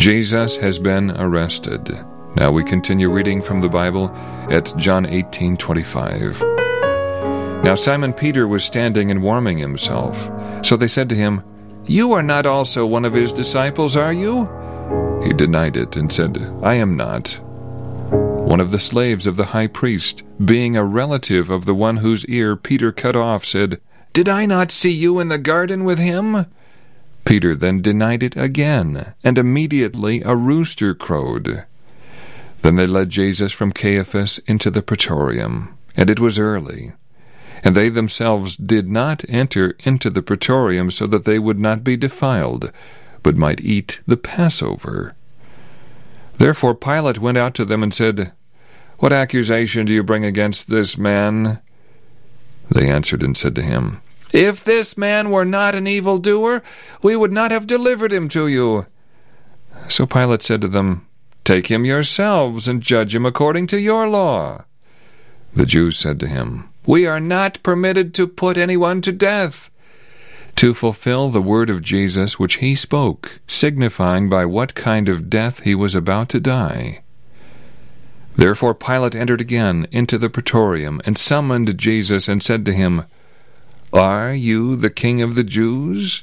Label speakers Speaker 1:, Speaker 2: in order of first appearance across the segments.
Speaker 1: Jesus has been arrested. Now we continue reading from the Bible at John 18:25. Now Simon Peter was standing and warming himself. So they said to him, "You are not also one of his disciples, are you?" He denied it and said, "I am not." One of the slaves of the high priest, being a relative of the one whose ear Peter cut off, said, "Did I not see you in the garden with him?" Peter then denied it again, and immediately a rooster crowed. Then they led Jesus from Caiaphas into the praetorium, and it was early. And they themselves did not enter into the praetorium so that they would not be defiled, but might eat the Passover. Therefore Pilate went out to them and said, "What accusation do you bring against this man?" They answered and said to him, "If this man were not an evildoer, we would not have delivered him to you." So Pilate said to them, "Take him yourselves and judge him according to your law." The Jews said to him, "We are not permitted to put anyone to death," to fulfill the word of Jesus which he spoke, signifying by what kind of death he was about to die. Therefore Pilate entered again into the praetorium and summoned Jesus and said to him, "Are you the king of the Jews?"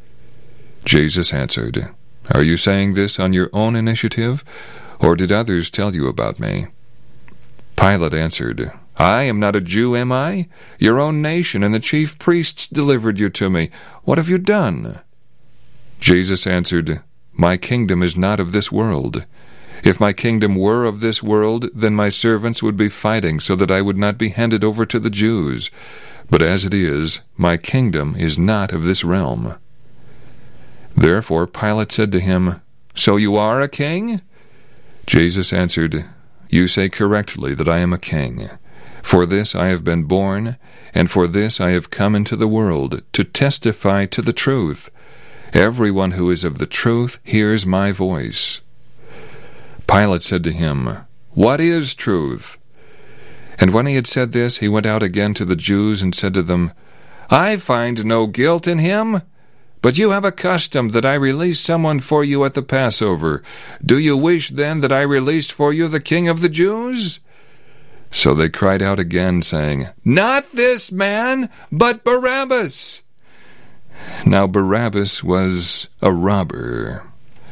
Speaker 1: Jesus answered, "Are you saying this on your own initiative, or did others tell you about me?" Pilate answered, "I am not a Jew, am I? Your own nation and the chief priests delivered you to me. What have you done?" Jesus answered, "My kingdom is not of this world. If my kingdom were of this world, then my servants would be fighting so that I would not be handed over to the Jews. But as it is, my kingdom is not of this realm." Therefore Pilate said to him, "So you are a king?" Jesus answered, "You say correctly that I am a king. For this I have been born, and for this I have come into the world, to testify to the truth. Everyone who is of the truth hears my voice." Pilate said to him, "What is truth?" And when he had said this, he went out again to the Jews and said to them, "I find no guilt in him. But you have a custom that I release someone for you at the Passover. Do you wish then that I released for you the King of the Jews?" So they cried out again, saying, "Not this man, but Barabbas." Now Barabbas was a robber.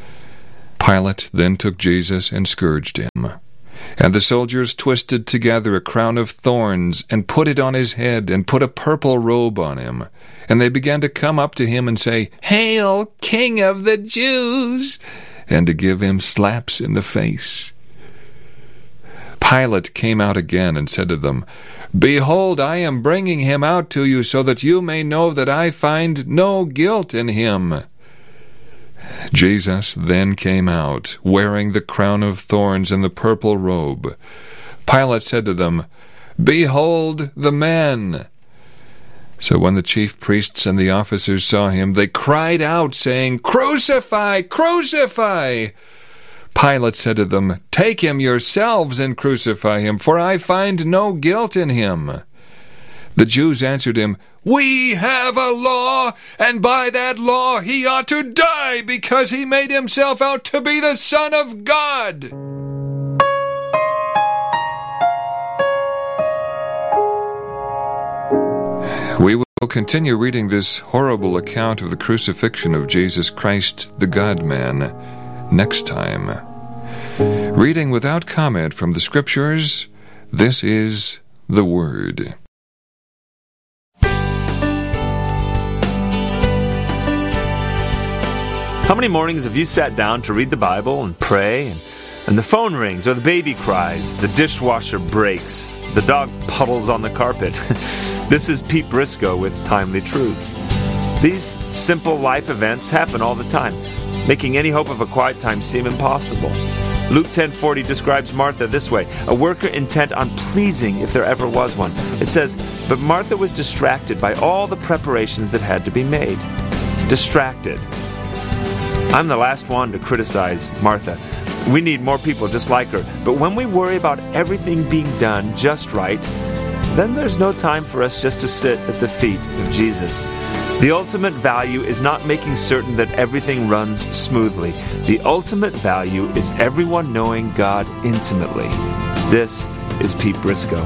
Speaker 1: Pilate then took Jesus and scourged him. And the soldiers twisted together a crown of thorns, and put it on his head, and put a purple robe on him. And they began to come up to him and say, "Hail, King of the Jews!" and to give him slaps in the face. Pilate came out again and said to them, "Behold, I am bringing him out to you so that you may know that I find no guilt in him." Jesus then came out, wearing the crown of thorns and the purple robe. Pilate said to them, "Behold the man!" So when the chief priests and the officers saw him, they cried out, saying, "Crucify! Crucify!" Pilate said to them, "Take him yourselves and crucify him, for I find no guilt in him." The Jews answered him, "We have a law, and by that law he ought to die, because he made himself out to be the Son of God." We will continue reading this horrible account of the crucifixion of Jesus Christ, the God-man, next time. Reading without comment from the Scriptures, this is the Word.
Speaker 2: How many mornings have you sat down to read the Bible and pray, and the phone rings, or the baby cries, the dishwasher breaks, the dog puddles on the carpet? This is Pete Briscoe with Timely Truths. These simple life events happen all the time, making any hope of a quiet time seem impossible. Luke 10:40 describes Martha this way, a worker intent on pleasing if there ever was one. It says, "But Martha was distracted by all the preparations that had to be made." Distracted. I'm the last one to criticize Martha. We need more people just like her. But when we worry about everything being done just right, then there's no time for us just to sit at the feet of Jesus. The ultimate value is not making certain that everything runs smoothly. The ultimate value is everyone knowing God intimately. This is Pete Briscoe.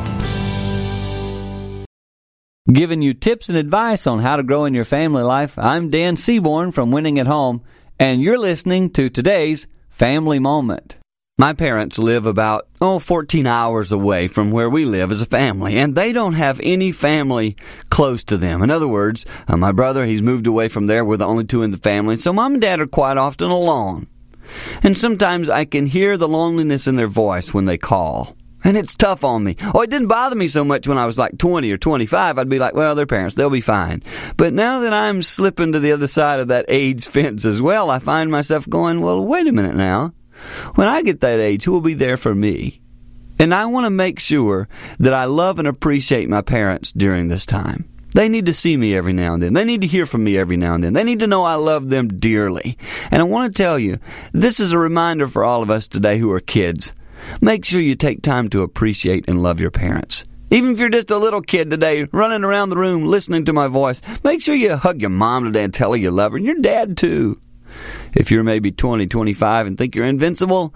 Speaker 3: Giving you tips and advice on how to grow in your family life, I'm Dan Seaborn from Winning at Home, and you're listening to today's Family Moment. My parents live about 14 hours away from where we live as a family, and they don't have any family close to them. In other words, my brother, he's moved away from there. We're the only two in the family, so Mom and Dad are quite often alone. And sometimes I can hear the loneliness in their voice when they call. And it's tough on me. It didn't bother me so much when I was like 20 or 25. I'd be like, well, they're parents. They'll be fine. But now that I'm slipping to the other side of that age fence as well, I find myself going, well, wait a minute now. When I get that age, who will be there for me? And I want to make sure that I love and appreciate my parents during this time. They need to see me every now and then. They need to hear from me every now and then. They need to know I love them dearly. And I want to tell you, this is a reminder for all of us today who are kids. Make sure you take time to appreciate and love your parents. Even if you're just a little kid today, running around the room listening to my voice, make sure you hug your mom today and tell her you love her, and your dad too. If you're maybe 20, 25 and think you're invincible,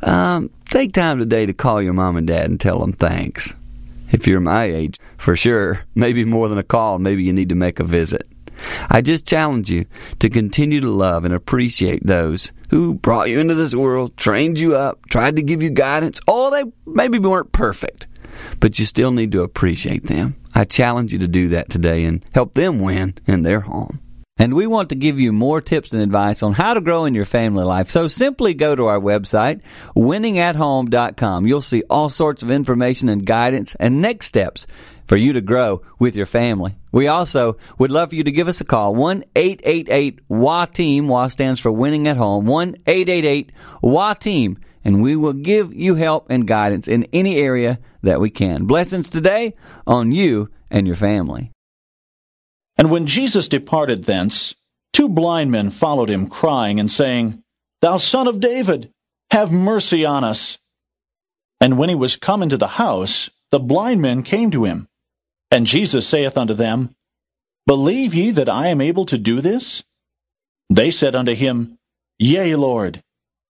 Speaker 3: take time today to call your mom and dad and tell them thanks. If you're my age, for sure, maybe more than a call, maybe you need to make a visit. I just challenge you to continue to love and appreciate those who brought you into this world, trained you up, tried to give you guidance. They maybe weren't perfect, but you still need to appreciate them. I challenge you to do that today and help them win in their home. And we want to give you more tips and advice on how to grow in your family life. So simply go to our website, winningathome.com. You'll see all sorts of information and guidance and next steps for you to grow with your family. We also would love for you to give us a call, 1-888-WA-TEAM. WA stands for Winning at Home, 1-888-WA-TEAM. And we will give you help and guidance in any area that we can. Blessings today on you and your family.
Speaker 4: And when Jesus departed thence, 2 blind men followed him, crying and saying, Thou Son of David, have mercy on us. And when he was come into the house, the blind men came to him. And Jesus saith unto them, Believe ye that I am able to do this? They said unto him, Yea, Lord.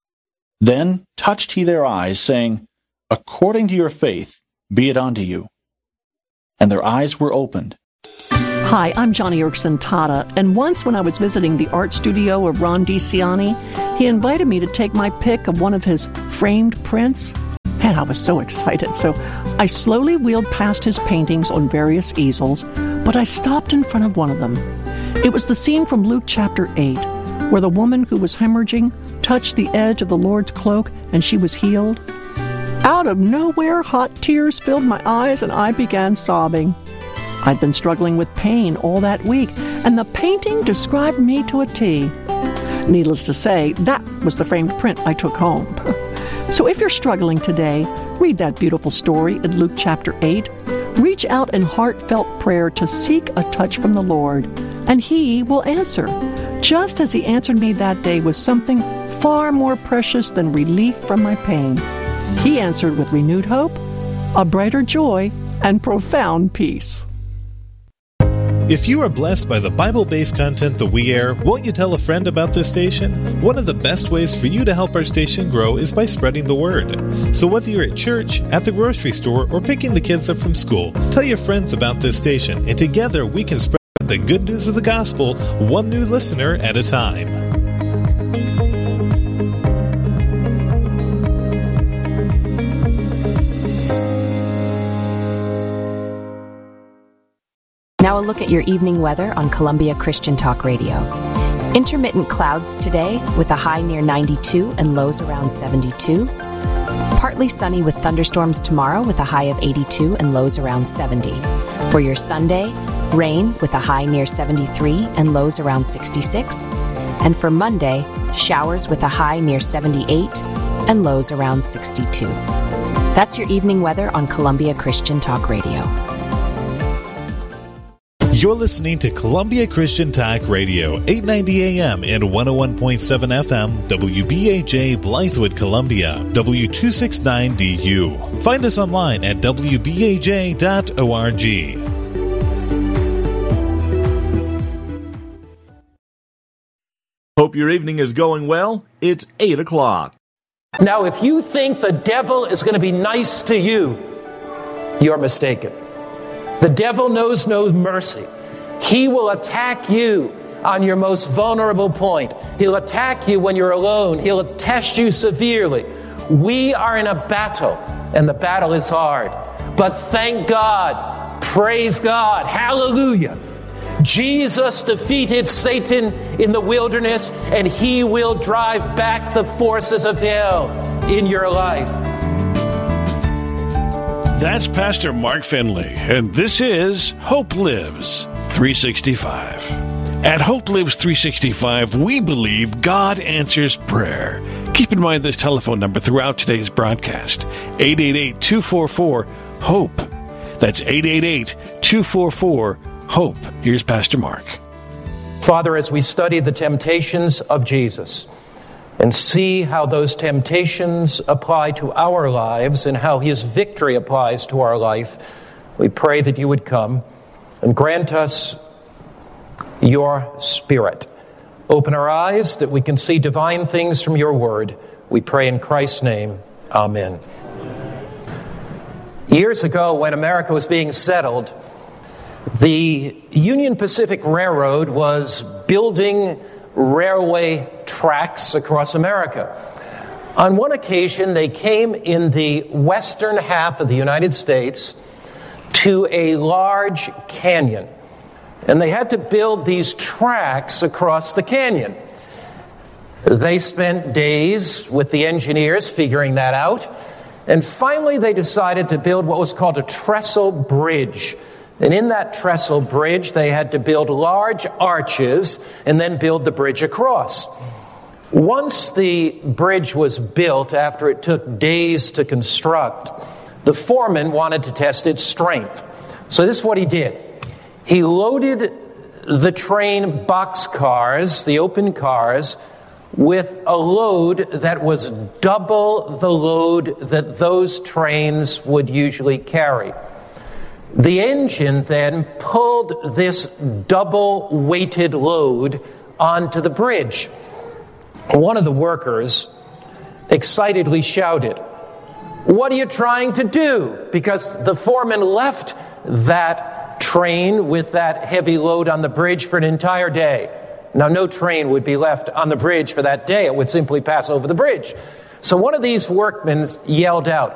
Speaker 4: Then touched he their eyes, saying, According to your faith be it unto you. And their eyes were opened.
Speaker 5: Hi, I'm Johnny Erickson Tata, and once when I was visiting the art studio of Ron DiCiani, he invited me to take my pick of one of his framed prints. Man, I was so excited. So I slowly wheeled past his paintings on various easels, but I stopped in front of one of them. It was the scene from Luke chapter 8, where the woman who was hemorrhaging touched the edge of the Lord's cloak and she was healed. Out of nowhere, hot tears filled my eyes and I began sobbing. I'd been struggling with pain all that week, and the painting described me to a T. Needless to say, that was the framed print I took home. So if you're struggling today, read that beautiful story in Luke chapter 8. Reach out in heartfelt prayer to seek a touch from the Lord, and He will answer, just as He answered me that day with something far more precious than relief from my pain. He answered with renewed hope, a brighter joy, and profound peace.
Speaker 6: If you are blessed by the Bible-based content that we air, won't you tell a friend about this station? One of the best ways for you to help our station grow is by spreading the word. So whether you're at church, at the grocery store, or picking the kids up from school, tell your friends about this station, and together we can spread the good news of the gospel, one new listener at a time.
Speaker 7: Now a look at your evening weather on Columbia Christian Talk Radio. Intermittent clouds today with a high near 92 and lows around 72. Partly sunny with thunderstorms tomorrow with a high of 82 and lows around 70. For your Sunday, rain with a high near 73 and lows around 66. And for Monday, showers with a high near 78 and lows around 62. That's your evening weather on Columbia Christian Talk Radio.
Speaker 6: You're listening to Columbia Christian Talk Radio, 890 AM and 101.7 FM, WBAJ Blythewood, Columbia, W269DU. Find us online at WBAJ.org.
Speaker 8: Hope your evening is going well. It's 8 o'clock.
Speaker 9: Now, if you think the devil is going to be nice to you, you're mistaken. The devil knows no mercy. He will attack you on your most vulnerable point. He'll attack you when you're alone. He'll test you severely. We are in a battle, and the battle is hard. But thank God, praise God, hallelujah. Jesus defeated Satan in the wilderness, and he will drive back the forces of hell in your life.
Speaker 10: That's Pastor Mark Finley, and this is Hope Lives 365. At Hope Lives 365, we believe God answers prayer. Keep in mind this telephone number throughout today's broadcast, 888-244-HOPE. That's 888-244-HOPE. Here's Pastor Mark.
Speaker 9: Father, as we study the temptations of Jesus and see how those temptations apply to our lives and how his victory applies to our life, we pray that you would come and grant us your Spirit. Open our eyes that we can see divine things from your word. We pray in Christ's name. Amen. Years ago, when America was being settled, the Union Pacific Railroad was building railway tracks across America. On one occasion, they came in the western half of the United States to a large canyon. And they had to build these tracks across the canyon. They spent days with the engineers figuring that out. And finally, they decided to build what was called a trestle bridge. And in that trestle bridge, they had to build large arches and then build the bridge across. Once the bridge was built, after it took days to construct, the foreman wanted to test its strength. So this is what he did. He loaded the train boxcars, the open cars, with a load that was double the load that those trains would usually carry. The engine then pulled this double-weighted load onto the bridge. One of the workers excitedly shouted, "What are you trying to do?" Because the foreman left that train with that heavy load on the bridge for an entire day. Now, no train would be left on the bridge for that day. It would simply pass over the bridge. So one of these workmen yelled out,